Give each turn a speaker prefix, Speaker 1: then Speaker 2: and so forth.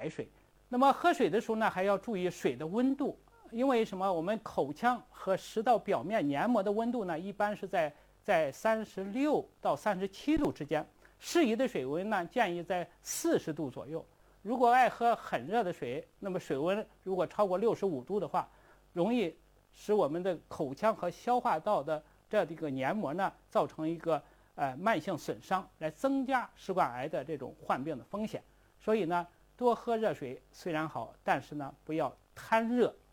Speaker 1: 白水。那么喝水的时候呢，还要注意水的温度，因为什么？我们口腔和食道表面黏膜的温度呢，一般是在36到37度之间。适宜的水温呢，建议在40度左右。如果爱喝很热的水，那么水温如果超过65度的话，容易使我们的口腔和消化道的这个黏膜呢，造成一个慢性损伤，来增加食管癌的这种患病的风险。所以呢，多喝热水虽然好，但是呢，不要贪热。